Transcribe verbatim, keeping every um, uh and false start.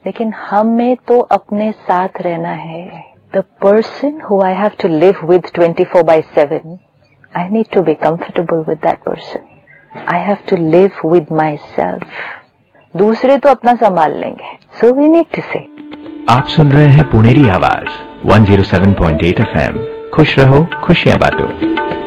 लेकिन हमें तो अपने साथ रहना है. The person who I have to live with twenty-four by seven, I need to be comfortable with that person. I have to live with myself. दूसरे तो अपना संभाल लेंगे. So we need to say. आप सुन रहे हैं पुनेरी आवाज one oh seven point eight F M. खुश रहो, खुशियां बांटो.